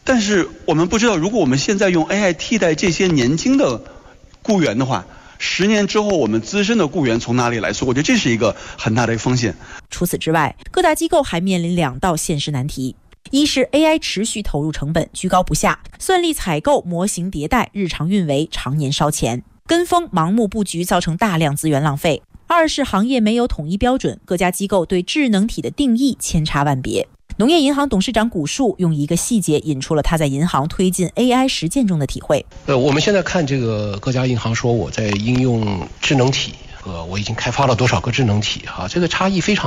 但是我们不知道，如果我们现在用 AI 替代这些年轻的雇员的话，10年之后我们资深的雇员从哪里来？所以我觉得这是一个很大的风险。 除此之外，各大机构还面临2道现实难题。一是 AI 持续投入成本居高不下，算力采购、模型迭代、日常运维常年烧钱，跟风盲目布局造成大量资源浪费。二是行业没有统一标准，各家机构对智能体的定义千差万别。农业银行董事长古树用一个细节引出了他在银行推进 AI 实践中的体会。 我们现在看这个各家银行说我在应用智能体，我已经开发了多少个智能体这个差异非常